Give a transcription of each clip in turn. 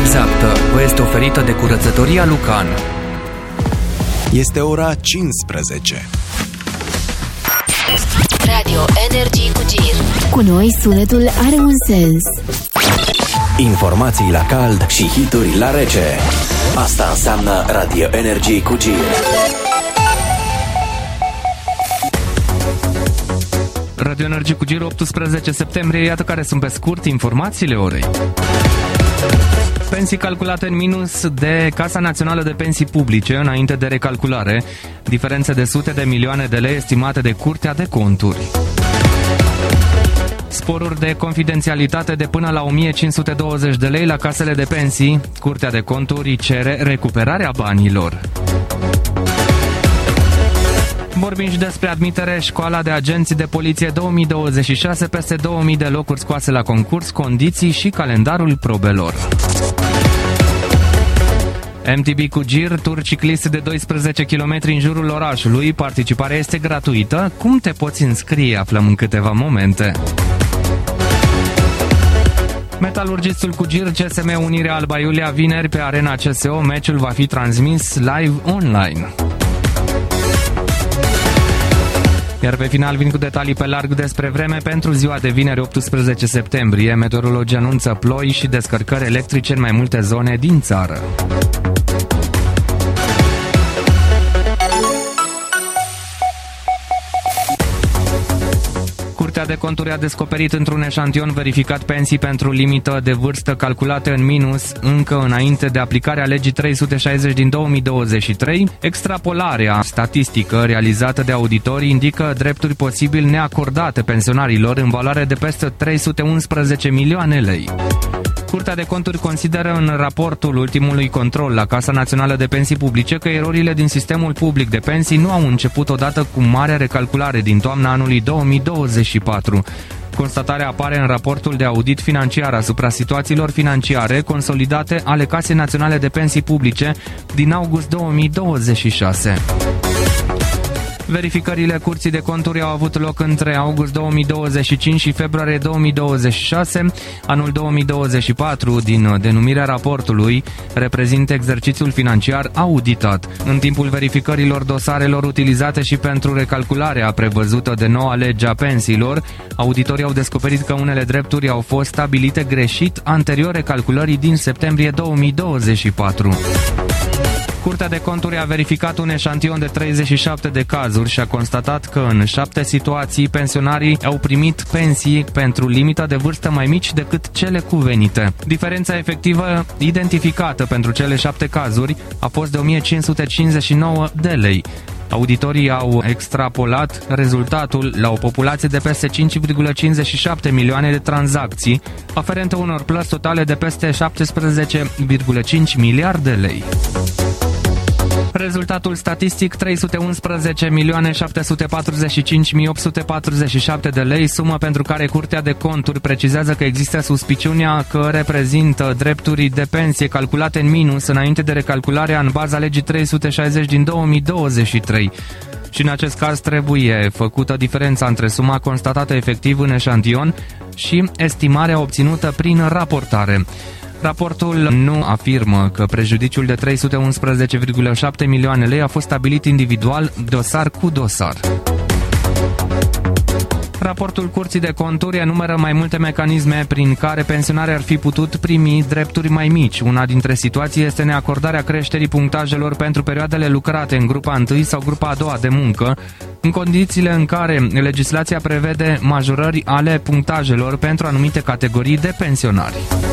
exactă vă este oferită de Curățătoria Lucan. Este ora 15. Radio Energy cu Gir. Cu noi sunetul are un sens. Informații la cald și hituri la rece. Asta înseamnă Radio Energy cu Gir. Radio Energy cu Gir, 18 septembrie, iată care sunt pe scurt informațiile orei. Pensii calculate în minus de Casa Națională de Pensii Publice înainte de recalculare, diferențe de sute de milioane de lei estimate de Curtea de Conturi. Sporuri de confidențialitate de până la 1520 de lei la casele de pensii, Curtea de Conturi cere recuperarea banilor. Vorbim și despre admitere Școala de Agenți de Poliție 2026, peste 2000 de locuri scoase la concurs, condiții și calendarul probelor. MTB cu Gir, tur ciclist de 12 km în jurul orașului, participarea este gratuită. Cum te poți înscrie? Aflăm în câteva momente. Metalurgistul cu Gir, CSM Unirea Alba Iulia, vineri pe Arena CSO, meciul va fi transmis live online. Iar pe final vin cu detalii pe larg despre vreme pentru ziua de vineri 18 septembrie. Meteorologii anunță ploi și descărcări electrice în mai multe zone din țară. Curtea de Conturi a descoperit într-un eșantion verificat pensii pentru limită de vârstă calculate în minus încă înainte de aplicarea legii 360 din 2023. Extrapolarea statistică realizată de auditori indică drepturi posibil neacordate pensionarilor în valoare de peste 311 milioane lei. Curtea de Conturi consideră în raportul ultimului control la Casa Națională de Pensii Publice că erorile din sistemul public de pensii nu au început odată cu marea recalculare din toamna anului 2024. Constatarea apare în raportul de audit financiar asupra situațiilor financiare consolidate ale Casei Naționale de Pensii Publice din august 2026. Verificările Curții de Conturi au avut loc între august 2025 și februarie 2026. Anul 2024, din denumirea raportului, reprezintă exercițiul financiar auditat. În timpul verificărilor dosarelor utilizate și pentru recalcularea prevăzută de noua lege a pensiilor, auditorii au descoperit că unele drepturi au fost stabilite greșit anterior recalculării din septembrie 2024. Curtea de Conturi a verificat un eșantion de 37 de cazuri și a constatat că în 7 situații pensionarii au primit pensii pentru limita de vârstă mai mici decât cele cuvenite. Diferența efectivă identificată pentru cele 7 cazuri a fost de 1559 de lei. Auditorii au extrapolat rezultatul la o populație de peste 5,57 milioane de tranzacții, aferente unor plăți totale de peste 17,5 miliarde de lei. Rezultatul statistic 311.745.847 de lei, sumă pentru care Curtea de Conturi precizează că există suspiciunea că reprezintă drepturi de pensie calculate în minus înainte de recalcularea în baza legii 360 din 2023. Și în acest caz trebuie făcută diferența între suma constatată efectiv în eșantion și estimarea obținută prin raportare. Raportul nu afirmă că prejudiciul de 311,7 milioane lei a fost stabilit individual, dosar cu dosar. Raportul Curții de Conturi enumeră mai multe mecanisme prin care pensionarii ar fi putut primi drepturi mai mici. Una dintre situații este neacordarea creșterii punctajelor pentru perioadele lucrate în grupa 1 sau grupa a 2 de muncă, în condițiile în care legislația prevede majorări ale punctajelor pentru anumite categorii de pensionari.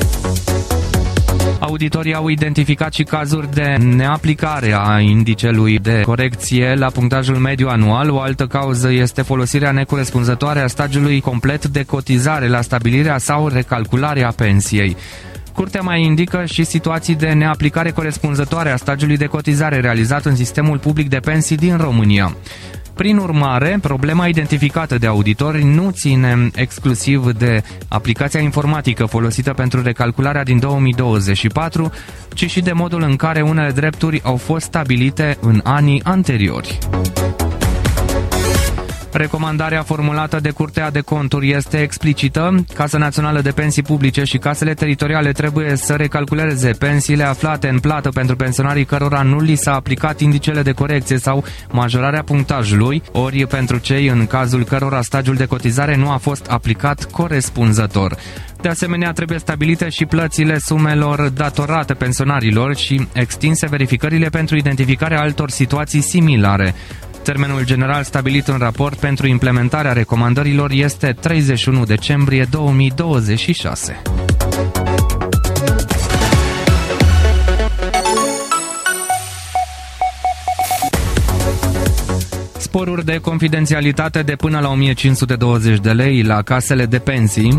Auditorii au identificat și cazuri de neaplicare a indicelui de corecție la punctajul mediu anual. O altă cauză este folosirea necorespunzătoare a stagiului complet de cotizare la stabilirea sau recalcularea pensiei. Curtea mai indică și situații de neaplicare corespunzătoare a stagiului de cotizare realizat în sistemul public de pensii din România. Prin urmare, problema identificată de auditori nu ține exclusiv de aplicația informatică folosită pentru recalcularea din 2024, ci și de modul în care unele drepturi au fost stabilite în anii anteriori. Recomandarea formulată de Curtea de Conturi este explicită. Casa Națională de Pensii Publice și casele teritoriale trebuie să recalculeze pensiile aflate în plată pentru pensionarii cărora nu li s-a aplicat indicele de corecție sau majorarea punctajului, ori pentru cei în cazul cărora stagiul de cotizare nu a fost aplicat corespunzător. De asemenea, trebuie stabilite și plățile sumelor datorate pensionarilor și extinse verificările pentru identificarea altor situații similare. Termenul general stabilit în raport pentru implementarea recomandărilor este 31 decembrie 2026. Sporuri de confidențialitate de până la 1520 de lei la casele de pensii.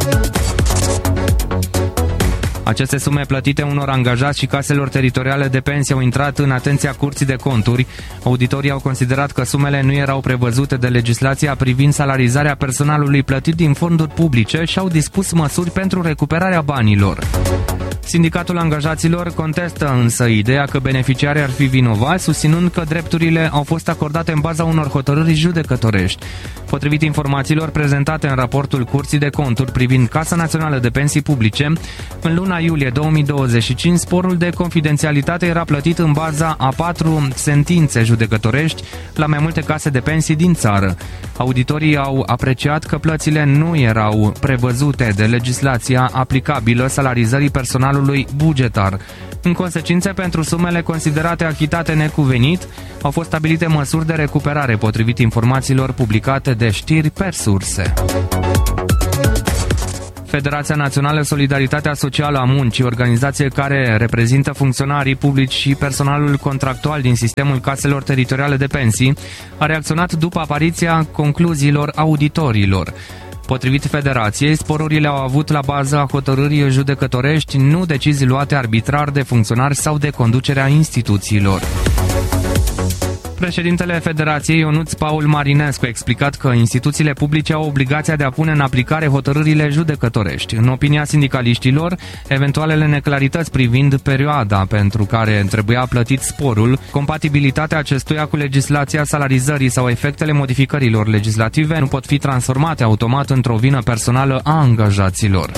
Aceste sume plătite unor angajați și caselor teritoriale de pensii au intrat în atenția Curții de Conturi. Auditorii au considerat că sumele nu erau prevăzute de legislația privind salarizarea personalului plătit din fonduri publice și au dispus măsuri pentru recuperarea banilor. Sindicatul angajaților contestă însă ideea că beneficiarii ar fi vinovați, susținând că drepturile au fost acordate în baza unor hotărâri judecătorești. Potrivit informațiilor prezentate în raportul Curții de Conturi privind Casa Națională de Pensii Publice, în luna iulie 2025, sporul de confidențialitate era plătit în baza a 4 sentințe judecătorești la mai multe case de pensii din țară. Auditorii au apreciat că plățile nu erau prevăzute de legislația aplicabilă salarizării personalului bugetar. În consecință, pentru sumele considerate achitate necuvenit, au fost stabilite măsuri de recuperare, potrivit informațiilor publicate de Știri per Surse. Federația Națională Solidaritatea Socială a Muncii, organizație care reprezintă funcționarii publici și personalul contractual din sistemul caselor teritoriale de pensii, a reacționat după apariția concluziilor auditorilor. Potrivit federației, sporurile au avut la bază hotărârii judecătorești, nu decizii luate arbitrar de funcționari sau de conducerea instituțiilor. Președintele Federației, Ionuț Paul Marinescu, a explicat că instituțiile publice au obligația de a pune în aplicare hotărârile judecătorești. În opinia sindicaliștilor, eventualele neclarități privind perioada pentru care trebuia plătit sporul, compatibilitatea acestuia cu legislația salarizării sau efectele modificărilor legislative nu pot fi transformate automat într-o vină personală a angajaților.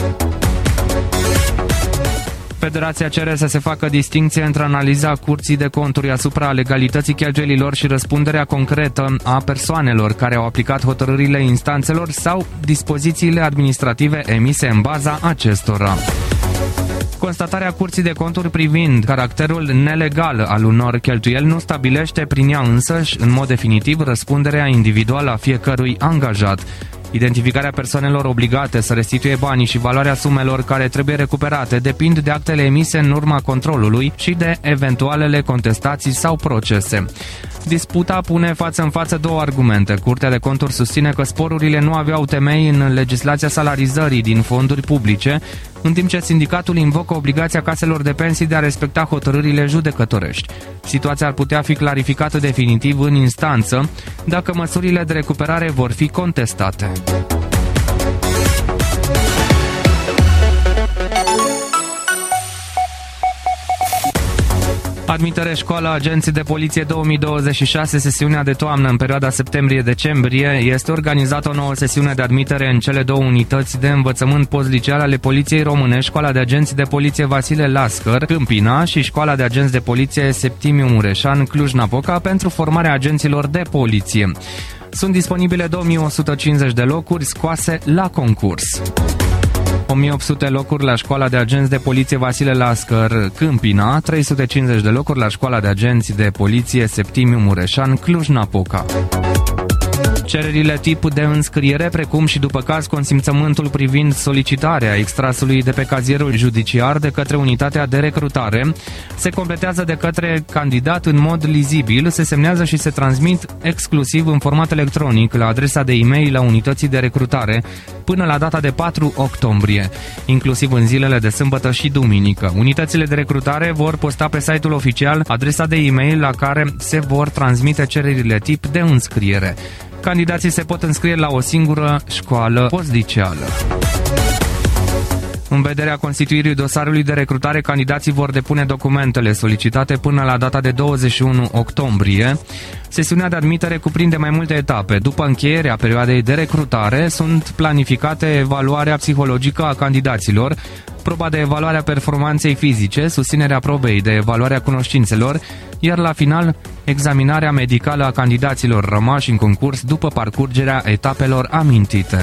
Federația cere să se facă distincție între analiza Curții de Conturi asupra legalității cheltuielilor și răspunderea concretă a persoanelor care au aplicat hotărârile instanțelor sau dispozițiile administrative emise în baza acestora. Constatarea Curții de Conturi privind caracterul nelegal al unor cheltuieli nu stabilește prin ea însăși, în mod definitiv, răspunderea individuală a fiecărui angajat. Identificarea persoanelor obligate să restituie banii și valoarea sumelor care trebuie recuperate depind de actele emise în urma controlului și de eventualele contestații sau procese. Disputa pune față în față două argumente. Curtea de Conturi susține că sporurile nu aveau temei în legislația salarizării din fonduri publice, în timp ce sindicatul invocă obligația caselor de pensii de a respecta hotărârile judecătorești. Situația ar putea fi clarificată definitiv în instanță dacă măsurile de recuperare vor fi contestate. Admitere școala Agenții de Poliție 2026, sesiunea de toamnă în perioada septembrie-decembrie. Este organizată o nouă sesiune de admitere în cele două unități de învățământ postliceal ale Poliției Române, Școala de Agenți de Poliție Vasile Lascăr, Câmpina și Școala de Agenți de Poliție Septimiu Mureșan, Cluj-Napoca, pentru formarea agenților de poliție. Sunt disponibile 2150 de locuri scoase la concurs. 1800 locuri la Școala de Agenți de Poliție Vasile Lascăr, Câmpina, 350 de locuri la Școala de Agenți de Poliție Septimiu Mureșan, Cluj-Napoca. Cererile tip de înscriere, precum și după caz consimțământul privind solicitarea extrasului de pe cazierul judiciar de către unitatea de recrutare, se completează de către candidat în mod lizibil, se semnează și se transmit exclusiv în format electronic la adresa de e-mail a unității de recrutare până la data de 4 octombrie, inclusiv în zilele de sâmbătă și duminică. Unitățile de recrutare vor posta pe site-ul oficial adresa de e-mail la care se vor transmite cererile tip de înscriere. Candidații se pot înscrie la o singură școală postliceală. În vederea constituirii dosarului de recrutare, candidații vor depune documentele solicitate până la data de 21 octombrie. Sesiunea de admitere cuprinde mai multe etape. După încheierea perioadei de recrutare, sunt planificate evaluarea psihologică a candidaților, proba de evaluare a performanței fizice, susținerea probei de evaluare a cunoștințelor, iar la final, examinarea medicală a candidaților rămași în concurs după parcurgerea etapelor amintite.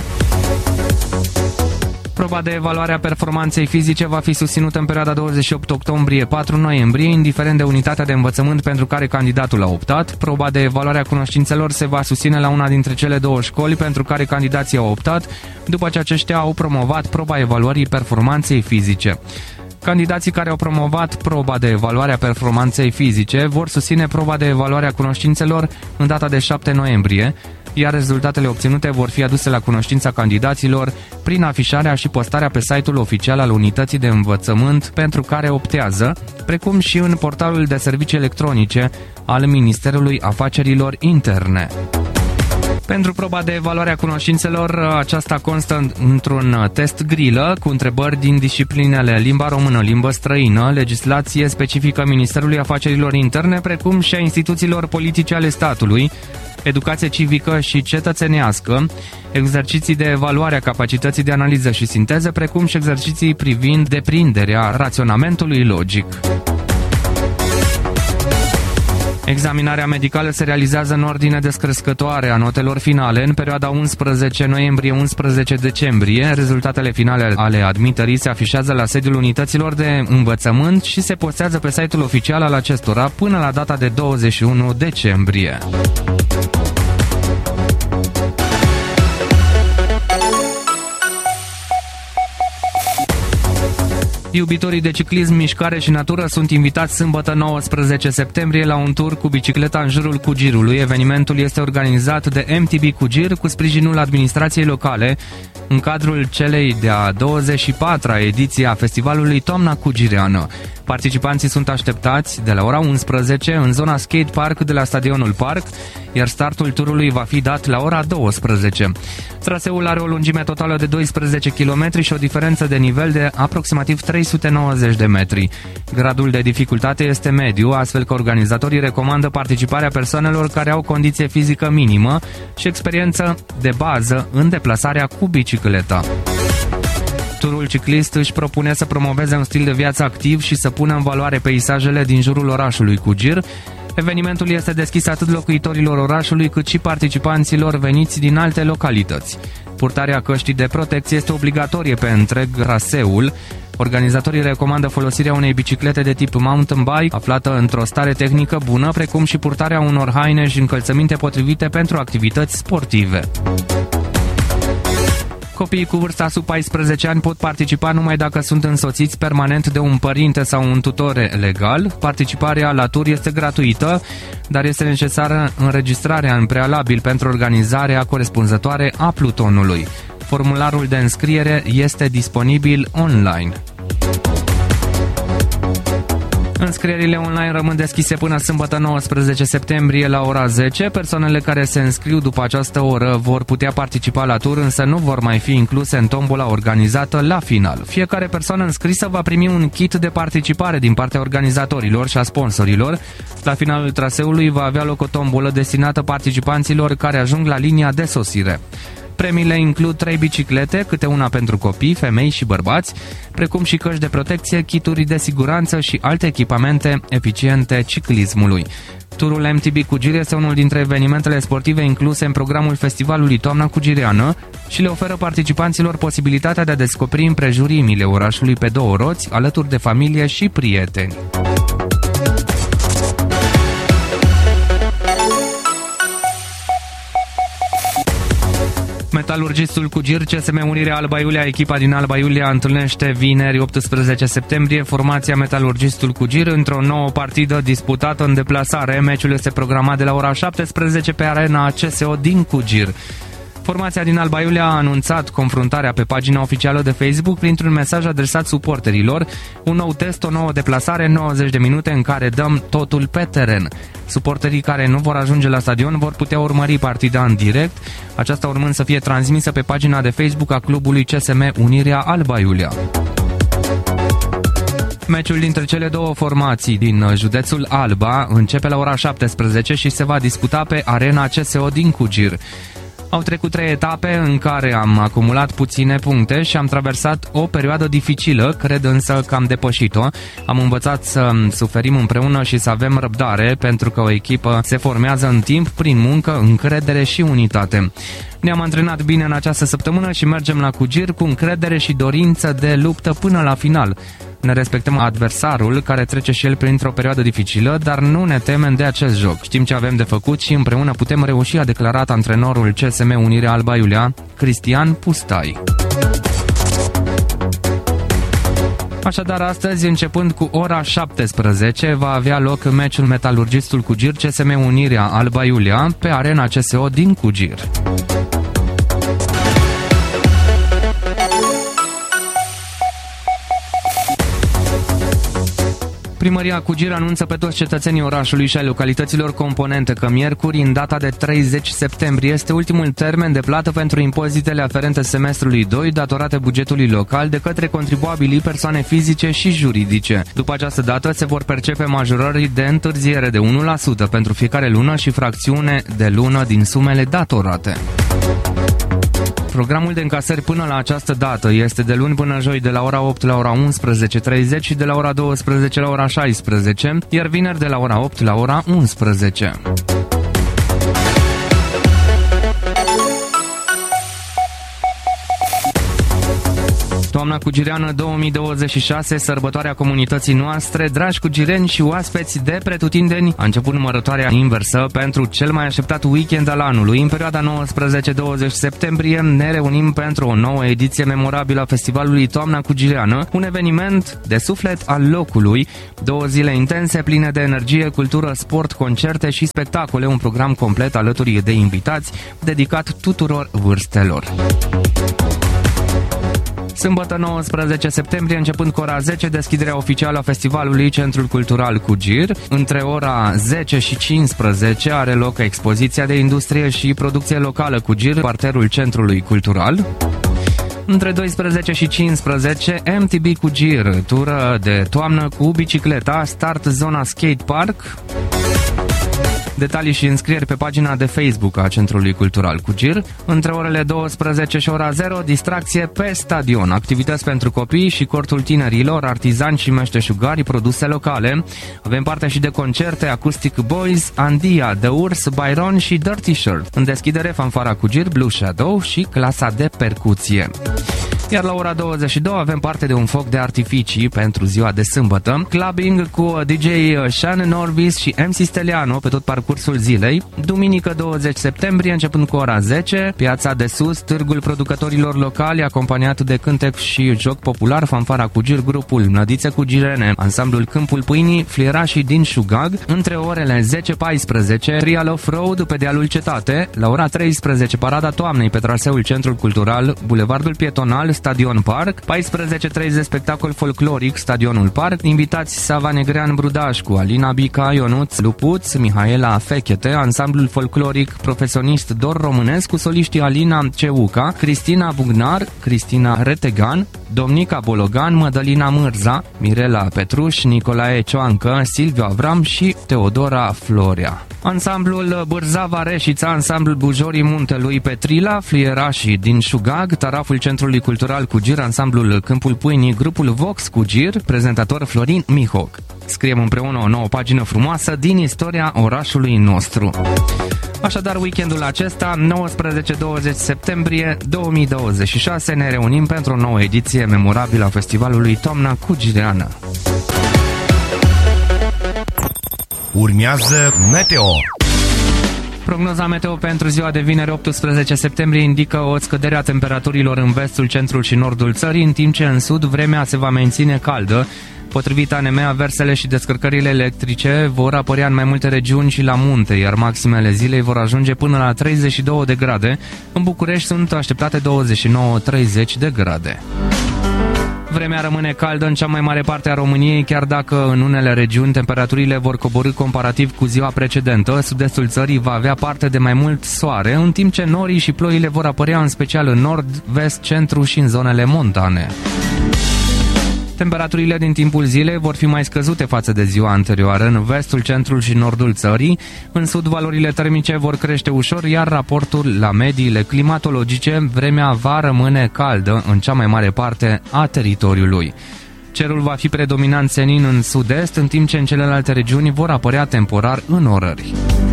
Proba de evaluare a performanței fizice va fi susținută în perioada 28 octombrie-4 noiembrie, indiferent de unitatea de învățământ pentru care candidatul a optat. Proba de evaluare a cunoștințelor se va susține la una dintre cele două școli pentru care candidații au optat, după ce aceștia au promovat proba evaluării performanței fizice. Candidații care au promovat proba de evaluare a performanței fizice vor susține proba de evaluare a cunoștințelor în data de 7 noiembrie, iar rezultatele obținute vor fi aduse la cunoștința candidaților prin afișarea și postarea pe site-ul oficial al unității de învățământ pentru care optează, precum și în portalul de servicii electronice al Ministerului Afacerilor Interne. Pentru proba de evaluare a cunoștințelor, aceasta constă într-un test grilă cu întrebări din disciplinele limba română, limbă străină, legislație specifică Ministerului Afacerilor Interne, precum și a instituțiilor politice ale statului, educație civică și cetățenească, exerciții de evaluare a capacității de analiză și sinteză, precum și exerciții privind deprinderea raționamentului logic. Examinarea medicală se realizează în ordine descrescătoare a notelor finale în perioada 11 noiembrie-11 decembrie. Rezultatele finale ale admiterii se afișează la sediul unităților de învățământ și se postează pe site-ul oficial al acestora până la data de 21 decembrie. Iubitorii de ciclism, mișcare și natură sunt invitați sâmbătă 19 septembrie la un tur cu bicicleta în jurul Cugirului. Evenimentul este organizat de MTB Cugir cu sprijinul administrației locale în cadrul celei de-a 24-a ediție a festivalului Toamna Cugireană. Participanții sunt așteptați de la ora 11 în zona skate park de la stadionul Parc, iar startul turului va fi dat la ora 12. Traseul are o lungime totală de 12 km și o diferență de nivel de aproximativ 390 de metri. Gradul de dificultate este mediu, astfel că organizatorii recomandă participarea persoanelor care au condiție fizică minimă și experiență de bază în deplasarea cu bicicleta. Turul ciclist își propune să promoveze un stil de viață activ și să pună în valoare peisajele din jurul orașului Cugir. Evenimentul este deschis atât locuitorilor orașului cât și participanților veniți din alte localități. Purtarea căștii de protecție este obligatorie pe întreg traseul. Organizatorii recomandă folosirea unei biciclete de tip mountain bike aflată într-o stare tehnică bună, precum și purtarea unor haine și încălțăminte potrivite pentru activități sportive. Copiii cu vârsta sub 14 ani pot participa numai dacă sunt însoțiți permanent de un părinte sau un tutor legal. Participarea la tur este gratuită, dar este necesară înregistrarea în prealabil pentru organizarea corespunzătoare a plutonului. Formularul de înscriere este disponibil online. Înscrierile online rămân deschise până sâmbătă 19 septembrie la ora 10. Persoanele care se înscriu după această oră vor putea participa la tur, însă nu vor mai fi incluse în tombola organizată la final. Fiecare persoană înscrisă va primi un kit de participare din partea organizatorilor și a sponsorilor. La finalul traseului va avea loc o tombolă destinată participanților care ajung la linia de sosire. Premiile includ 3 biciclete, câte una pentru copii, femei și bărbați, precum și căști de protecție, kituri de siguranță și alte echipamente eficiente ciclismului. Turul MTB Cugir este unul dintre evenimentele sportive incluse în programul festivalului Toamna Cugireană și le oferă participanților posibilitatea de a descoperi împrejurimile orașului pe două roți, alături de familie și prieteni. Metalurgistul Cugir, CSM Unirea Alba Iulia, echipa din Alba Iulia întâlnește vineri 18 septembrie formația Metalurgistul Cugir într-o nouă partidă disputată în deplasare. Meciul este programat de la ora 17 pe arena CSO din Cugir. Formația din Alba Iulia a anunțat confruntarea pe pagina oficială de Facebook printr-un mesaj adresat suporterilor. Un nou test, o nouă deplasare, 90 de minute în care dăm totul pe teren. Suporterii care nu vor ajunge la stadion vor putea urmări partida în direct, aceasta urmând să fie transmisă pe pagina de Facebook a clubului CSM Unirea Alba Iulia. Meciul dintre cele două formații din județul Alba începe la ora 17 și se va disputa pe Arena CSO din Cugir. Au trecut 3 etape în care am acumulat puține puncte și am traversat o perioadă dificilă, cred însă că am depășit-o. Am învățat să suferim împreună și să avem răbdare, pentru că o echipă se formează în timp prin muncă, încredere și unitate. Ne-am antrenat bine în această săptămână și mergem la Cugir cu încredere și dorință de luptă până la final. Ne respectăm adversarul, care trece și el printr-o perioadă dificilă, dar nu ne temem de acest joc. Știm ce avem de făcut și împreună putem reuși, a declarat antrenorul CSM Unirea Alba Iulia, Cristian Pustai. Așadar, astăzi, începând cu ora 17, va avea loc meciul Metalurgistul Cugir CSM Unirea Alba Iulia pe Arena CSO din Cugir. Primăria Cugir anunță pe toți cetățenii orașului și ai localităților componente că miercuri, în data de 30 septembrie, este ultimul termen de plată pentru impozitele aferente semestrului 2 datorate bugetului local de către contribuabilii persoane fizice și juridice. După această dată se vor percepe majorări de întârziere de 1% pentru fiecare lună și fracțiune de lună din sumele datorate. Programul de încasări până la această dată este de luni până joi de la ora 8 la ora 11:30 și de la ora 12 la ora 16, iar vineri de la ora 8 la ora 11. Toamna Cugireană 2026, sărbătoarea comunității noastre, dragi cugireni și oaspeți de pretutindeni, a început numărătoarea inversă pentru cel mai așteptat weekend al anului. În perioada 19-20 septembrie ne reunim pentru o nouă ediție memorabilă a festivalului Toamna Cugireană, un eveniment de suflet al locului, 2 zile intense, pline de energie, cultură, sport, concerte și spectacole, un program complet alături de invitați, dedicat tuturor vârstelor. Sâmbătă 19 septembrie, începând cu ora 10, deschiderea oficială a festivalului Centrul Cultural Cugir. Între ora 10 și 15 are loc expoziția de industrie și producție locală Cugir, parterul Centrului Cultural. Între 12 și 15, MTB Cugir, tură de toamnă cu bicicleta, start zona skate park. Detalii și înscrieri pe pagina de Facebook a Centrului Cultural Cugir. Între orele 12 și ora 0, distracție pe stadion, activități pentru copii și cortul tinerilor, artizani și meșteșugari, produse locale. Avem parte și de concerte Acoustic Boys, Andia, The Urs, Byron și Dirty Shirt. În deschidere, fanfara Cugir, Blue Shadow și clasa de percuție. Iar la ora 22 avem parte de un foc de artificii pentru ziua de sâmbătă, clubbing cu DJ Shannon Norvis și MC Steliano pe tot parcursul zilei. Duminică 20 septembrie, începând cu ora 10, Piața de Sus, târgul producătorilor locali, acompaniat de cântec și joc popular, fanfara Cugir, grupul Mlădițe Cugirene, ansamblul Câmpul Pâinii, flierașii din Șugag. Între orele 10-14, Trial Off-Road pe dealul Cetate. La ora 13, parada toamnei pe traseul Centrul Cultural, Bulevardul Pietonal, Stadion Park. 14:30, spectacol folcloric, Stadionul Park. Invitați Sava Negrean Brudașcu, Alina Bica, Ionuț Lupuț, Mihaela Fechete, ansamblul folcloric profesionist Dor Românescu, soliștii Alina Ceuca, Cristina Bugnar, Cristina Retegan, Domnica Bologan, Mădălina Mârza, Mirela Petruș, Nicolae Cioancă, Silviu Avram și Teodora Florea. Ansamblul Bârzava Reșița, ansamblul Bujorii Muntelui Petrila, flierașii din Șugag, taraful Centrului Cultural Cugir, ansamblul Câmpul Pâinii, grupul Vox Cugir, prezentator Florin Mihoc. Scriem împreună o nouă pagină frumoasă din istoria orașului nostru. Așadar, weekendul acesta, 19-20 septembrie 2026, ne reunim pentru o nouă ediție memorabilă a festivalului Toamna Cugireană. Urmează Meteo. Prognoza meteo pentru ziua de vineri 18 septembrie indică o scădere a temperaturilor în vestul, centrul și nordul țării, în timp ce în sud vremea se va menține caldă. Potrivit ANM, aversele și descărcările electrice vor apărea în mai multe regiuni și la munte, iar maximele zilei vor ajunge până la 32 de grade. În București sunt așteptate 29-30 de grade. Vremea rămâne caldă în cea mai mare parte a României, chiar dacă în unele regiuni temperaturile vor coborî comparativ cu ziua precedentă. Sud-estul țării va avea parte de mai mult soare, în timp ce norii și ploile vor apărea în special în nord, vest, centru și în zonele montane. Temperaturile din timpul zilei vor fi mai scăzute față de ziua anterioară în vestul, centrul și nordul țării. În sud, valorile termice vor crește ușor, iar raportul la mediile climatologice, vremea va rămâne caldă în cea mai mare parte a teritoriului. Cerul va fi predominant senin în sud-est, în timp ce în celelalte regiuni vor apărea temporar înnorări.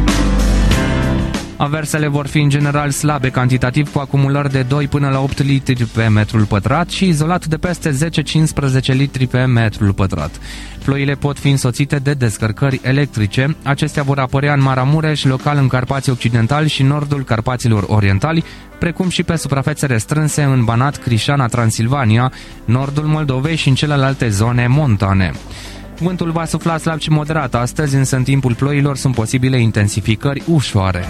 Aversele vor fi în general slabe cantitativ, cu acumulări de 2 până la 8 litri pe metrul pătrat și izolat de peste 10-15 litri pe metrul pătrat. Ploile pot fi însoțite de descărcări electrice. Acestea vor apărea în Maramureș, local în Carpații Occidentali și nordul Carpaților Orientali, precum și pe suprafețe restrânse în Banat, Crișana, Transilvania, nordul Moldovei și în celelalte zone montane. Vântul va sufla slab și moderat astăzi, însă în timpul ploilor sunt posibile intensificări ușoare.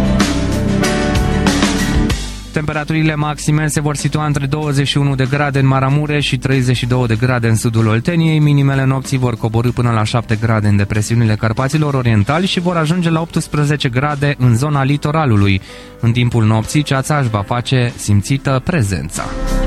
Temperaturile maxime se vor situa între 21 de grade în Maramureș și 32 de grade în sudul Olteniei. Minimele nopții vor coborî până la 7 grade în depresiunile Carpaților Orientali și vor ajunge la 18 grade în zona litoralului. În timpul nopții, ceața își va face simțită prezența.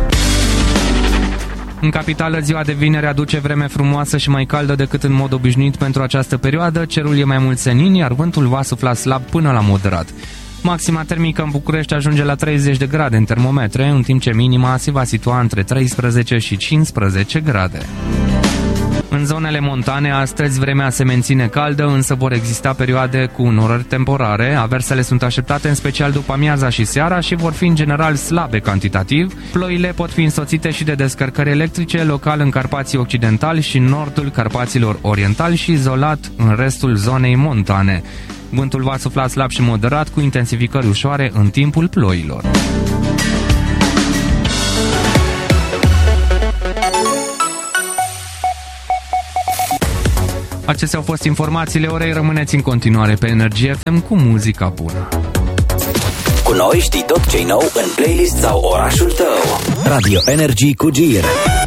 În capitală, ziua de vineri aduce vreme frumoasă și mai caldă decât în mod obișnuit pentru această perioadă. Cerul e mai mult senin, iar vântul va sufla slab până la moderat. Maxima termică în București ajunge la 30 de grade în termometre, în timp ce minima se va situa între 13 și 15 grade. În zonele montane, astăzi vremea se menține caldă, însă vor exista perioade cu înnorări temporare. Aversele sunt așteptate în special după amiaza și seara și vor fi în general slabe cantitativ. Ploile pot fi însoțite și de descărcări electrice, local în Carpații Occidentali și în nordul Carpaților Orientali și izolat în restul zonei montane. Vântul va sufla slab și moderat, cu intensificări ușoare în timpul ploilor. Acestea au fost informațiile orei. Rămâneți în continuare pe Energie FM cu muzica bună. Cu noi știi tot ce-i nou în playlist sau orașul tău. Radio Energy cu Gir.